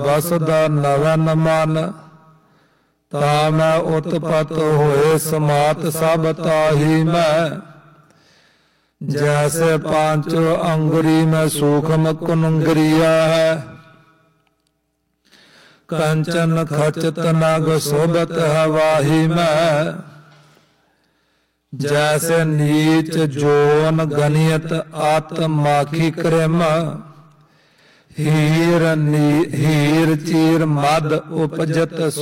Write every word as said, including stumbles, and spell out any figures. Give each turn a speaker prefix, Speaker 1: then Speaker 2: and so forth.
Speaker 1: ਬਸਦਾ ਨਵਨ ਮਨ। ਤਾ ਮੈਂ ਉਤਪਤ ਹੋਏ ਸਮਾਤ ਸਭ ਤਾਹੀ ਮੈਂ। ਜੈਸੇ ਪਾਂਚ ਅੰਗੁਰੀ ਮੈਂ ਸੂਖਮ ਕੁਨੰਗਰੀਆ ਹੈ। ਕੰਚਨ ਖਚਤ ਨਗ ਸੋਭਤ ਹਵਾਹੀ ਮੈਂ। ਜੈਸੇ ਨੀਚ ਜੋਨ ਗਨਿਯਤ ਆਤ ਮਾਖੀ ਕ੍ਰਿਮ। ਹੀਰ ਨੀ ਹੀਰ ਚੀਰ ਮਦ ਉਪਜਤ